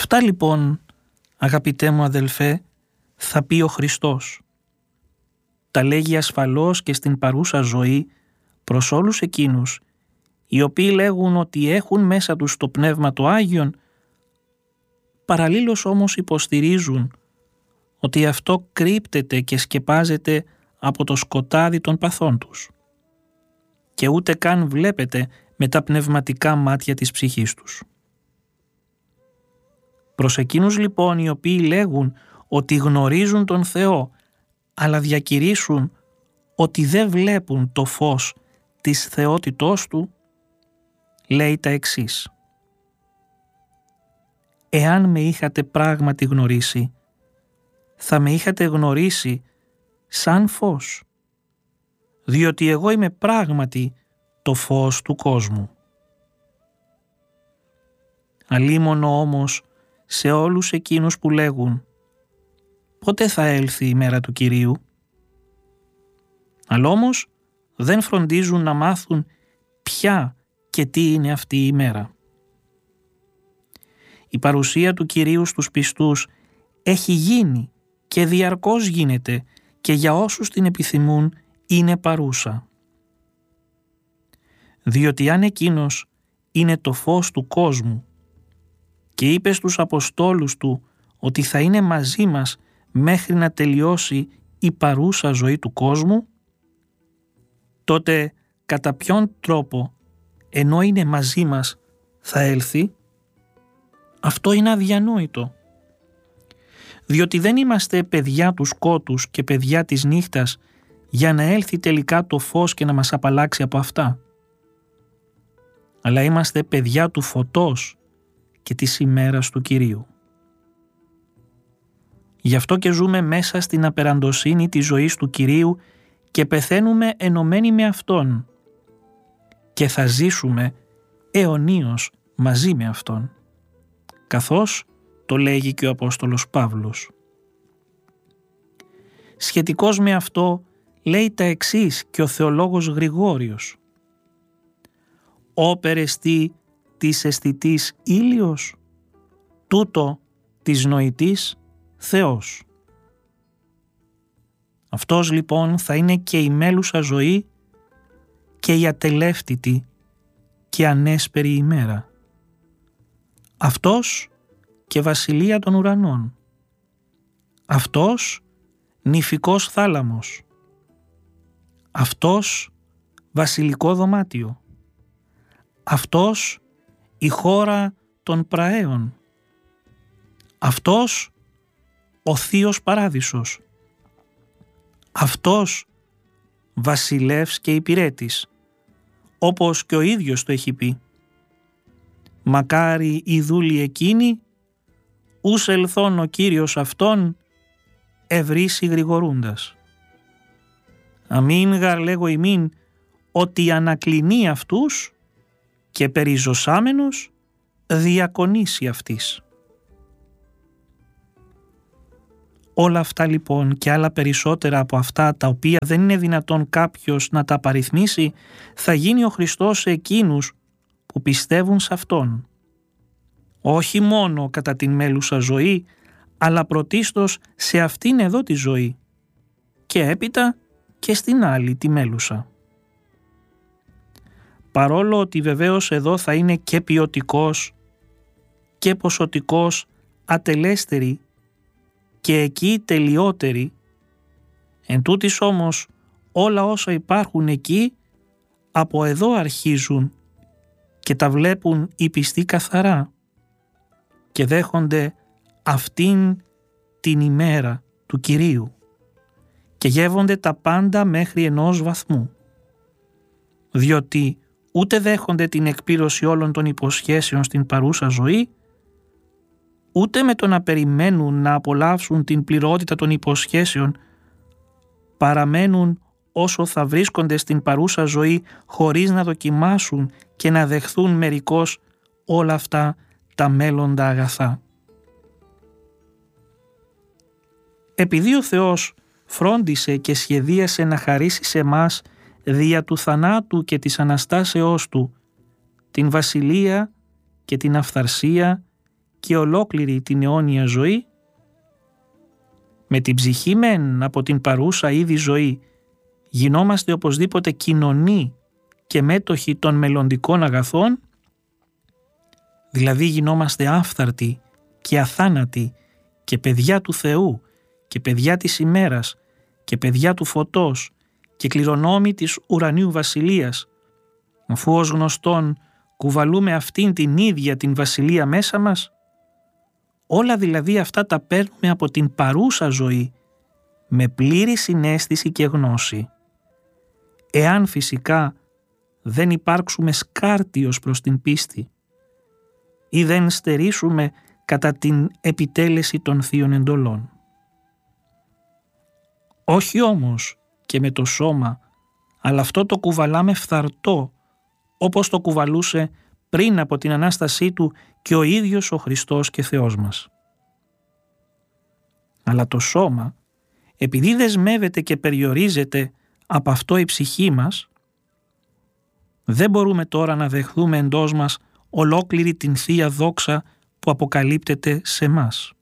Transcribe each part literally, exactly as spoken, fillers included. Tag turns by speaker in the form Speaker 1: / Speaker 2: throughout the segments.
Speaker 1: Αυτά λοιπόν, αγαπητέ μου αδελφέ, θα πει ο Χριστός. Τα λέγει ασφαλώς και στην παρούσα ζωή προς όλους εκείνους οι οποίοι λέγουν ότι έχουν μέσα τους το Πνεύμα το Άγιον, παραλλήλως όμως υποστηρίζουν ότι αυτό κρύπτεται και σκεπάζεται από το σκοτάδι των παθών τους και ούτε καν βλέπετε με τα πνευματικά μάτια της ψυχής τους. Προς εκείνους λοιπόν οι οποίοι λέγουν ότι γνωρίζουν τον Θεό αλλά διακηρύσουν ότι δεν βλέπουν το φως της θεότητός Του, λέει τα εξής: «Εάν με είχατε πράγματι γνωρίσει, θα με είχατε γνωρίσει σαν φως, διότι εγώ είμαι πράγματι το φως του κόσμου». Αλίμονο όμως σε όλους εκείνους που λέγουν «Πότε θα έλθει η μέρα του Κυρίου?» Αλλά όμως δεν φροντίζουν να μάθουν ποια και τι είναι αυτή η μέρα. Η παρουσία του Κυρίου στους πιστούς έχει γίνει και διαρκώς γίνεται και για όσους την επιθυμούν είναι παρούσα. Διότι αν εκείνος είναι το φως του κόσμου και είπε στους Αποστόλους Του ότι θα είναι μαζί μας μέχρι να τελειώσει η παρούσα ζωή του κόσμου, τότε κατά ποιον τρόπο ενώ είναι μαζί μας θα έλθει? Αυτό είναι αδιανόητο. Διότι δεν είμαστε παιδιά του σκότους και παιδιά της νύχτας για να έλθει τελικά το φως και να μας απαλλάξει από αυτά. Αλλά είμαστε παιδιά του φωτός και της ημέρας του Κυρίου. Γι' αυτό και ζούμε μέσα στην απεραντοσύνη της ζωής του Κυρίου και πεθαίνουμε ενωμένοι με Αυτόν και θα ζήσουμε αιωνίως μαζί με Αυτόν, καθώς το λέγει και ο Απόστολος Παύλος. Σχετικώς με αυτό λέει τα εξής και ο θεολόγος Γρηγόριος: «Ω περεστή της αισθητής ήλιος, τούτο της νοητής Θεός». Αυτός λοιπόν θα είναι και η μέλουσα ζωή και η ατελεύτητη και ανέσπερη ημέρα. Αυτός και βασιλεία των ουρανών. Αυτός νηφικός θάλαμος. Αυτός βασιλικό δωμάτιο. Αυτός η χώρα των πραέων. Αυτός ο θείος παράδεισος. Αυτός βασιλεύς και υπηρέτης, όπως και ο ίδιος το έχει πει. «Μακάρι οι δούλοι εκείνοι, ους ελθόν ο Κύριος αυτόν, ευρύσει γρηγορούντας. Αμήν γαρ λέγω ημίν, ότι ανακλινεί αυτούς και περιζωσάμενος διακονήσει αυτής». Όλα αυτά λοιπόν και άλλα περισσότερα από αυτά τα οποία δεν είναι δυνατόν κάποιος να τα απαριθμίσει, θα γίνει ο Χριστός σε εκείνους που πιστεύουν σε Αυτόν. Όχι μόνο κατά την μέλουσα ζωή, αλλά πρωτίστως σε αυτήν εδώ τη ζωή και έπειτα και στην άλλη τη μέλουσα. Παρόλο ότι βεβαίως εδώ θα είναι και ποιοτικός και ποσοτικός ατελέστερη και εκεί τελειότερη, εν τούτης όμως όλα όσα υπάρχουν εκεί από εδώ αρχίζουν και τα βλέπουν οι πιστοί καθαρά και δέχονται αυτήν την ημέρα του Κυρίου και γεύονται τα πάντα μέχρι ενός βαθμού, διότι ούτε δέχονται την εκπλήρωση όλων των υποσχέσεων στην παρούσα ζωή, ούτε με το να περιμένουν να απολαύσουν την πληρότητα των υποσχέσεων παραμένουν όσο θα βρίσκονται στην παρούσα ζωή χωρίς να δοκιμάσουν και να δεχθούν μερικώς όλα αυτά τα μέλλοντα αγαθά. Επειδή ο Θεός φρόντισε και σχεδίασε να χαρίσει σε μας δια του θανάτου και της Αναστάσεώς Του την βασιλεία και την αυθαρσία και ολόκληρη την αιώνια ζωή, με την ψυχή μεν από την παρούσα ήδη ζωή γινόμαστε οπωσδήποτε κοινωνοί και μέτοχοι των μελλοντικών αγαθών, δηλαδή γινόμαστε άφθαρτοι και αθάνατοι και παιδιά του Θεού και παιδιά της ημέρας και παιδιά του φωτός και κληρονόμοι της ουρανίου βασιλείας, αφού ως γνωστόν κουβαλούμε αυτήν την ίδια την βασιλεία μέσα μας. Όλα δηλαδή αυτά τα παίρνουμε από την παρούσα ζωή με πλήρη συναίσθηση και γνώση. Εάν φυσικά δεν υπάρξουμε σκάρτιος προς την πίστη ή δεν στερήσουμε κατά την επιτέλεση των θείων εντολών. Όχι όμως και με το σώμα, αλλά αυτό το κουβαλάμε φθαρτό, όπως το κουβαλούσε πριν από την Ανάστασή Του και ο ίδιος ο Χριστός και Θεός μας. Αλλά το σώμα, επειδή δεσμεύεται και περιορίζεται από αυτό η ψυχή μας, δεν μπορούμε τώρα να δεχθούμε εντός μας ολόκληρη την Θεία Δόξα που αποκαλύπτεται σε μας.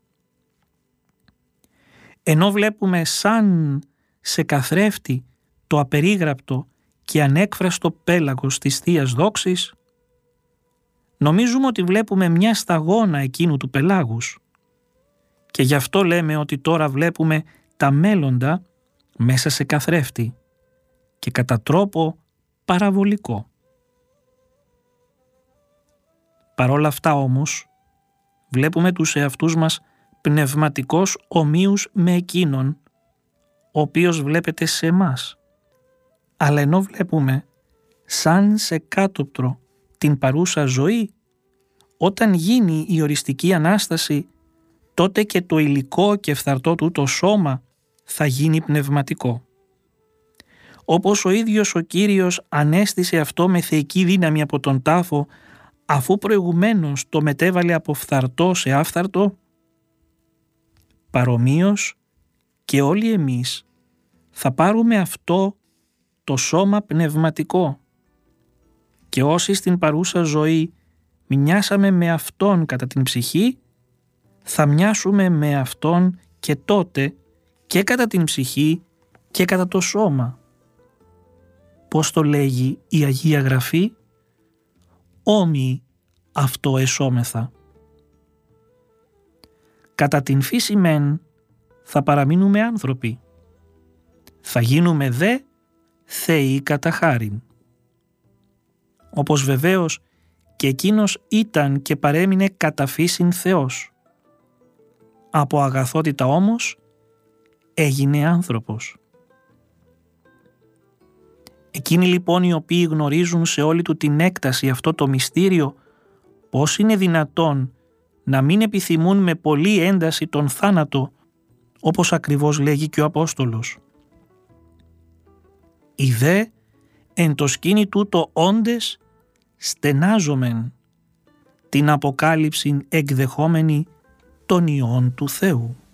Speaker 1: Ενώ βλέπουμε σαν σε καθρέφτη το απερίγραπτο και ανέκφραστο πέλαγος της Θείας Δόξης, νομίζουμε ότι βλέπουμε μια σταγόνα εκείνου του πελάγους και γι' αυτό λέμε ότι τώρα βλέπουμε τα μέλλοντα μέσα σε καθρέφτη και κατά τρόπο παραβολικό. Παρόλα αυτά όμως βλέπουμε τους εαυτούς μας πνευματικώς ομοίους με εκείνον ο οποίος βλέπετε σε εμάς. Αλλά ενώ βλέπουμε σαν σε κάτωπτρο την παρούσα ζωή, όταν γίνει η οριστική Ανάσταση, τότε και το υλικό και φθαρτό του το σώμα θα γίνει πνευματικό. Όπως ο ίδιος ο Κύριος ανέστησε αυτό με θεϊκή δύναμη από τον τάφο, αφού προηγουμένως το μετέβαλε από φθαρτό σε άφθαρτο, παρομοίως και όλοι εμείς θα πάρουμε αυτό το σώμα πνευματικό και όσοι στην παρούσα ζωή μοιάσαμε με Αυτόν κατά την ψυχή, θα μοιάσουμε με Αυτόν και τότε και κατά την ψυχή και κατά το σώμα. Πώς το λέγει η Αγία Γραφή? Όμοιοι αυτό εσώμεθα. Κατά την φύση μεν θα παραμείνουμε άνθρωποι, θα γίνουμε δε θεοί κατά χάριν. Όπως βεβαίως και εκείνος ήταν και παρέμεινε κατά φύσιν Θεός. Από αγαθότητα όμως έγινε άνθρωπος. Εκείνοι λοιπόν οι οποίοι γνωρίζουν σε όλη του την έκταση αυτό το μυστήριο, πώς είναι δυνατόν να μην επιθυμούν με πολλή ένταση τον θάνατο, όπως ακριβώς λέγει και ο Απόστολος. «Οι δε εν το σκήνη τούτο όντες στενάζομεν, την αποκάλυψην εκδεχόμενη των ιών του Θεού».